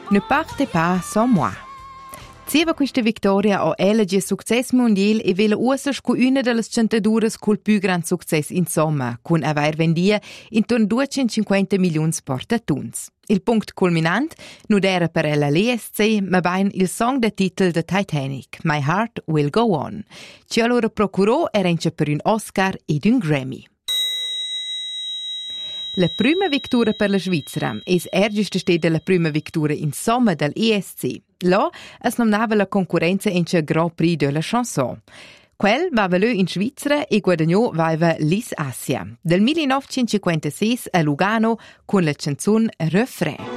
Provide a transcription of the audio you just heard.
Ne parte pas sans moi. Zieva questa victoria o elege success mondial e vela ussa sco una delle centaduras col più gran success insomma, con aver vendia intorno 250 milioni portatuns. Il punct culminant non era per ella l'ESC, ma bain il song de titel de Titanic, My Heart Will Go On. Ci allora procurò era ince per un Oscar ed un Grammy. La prima vittoria per la Svizzera es ergista stede la prima vittoria in somma del ESC. Là es nominava la concorrenza in ce Grand Prix de la Chanson. Quel va valeu in Svizzera e guadagnò vaiva Lis Assia. Del 1956 a Lugano con la canzone Refrain.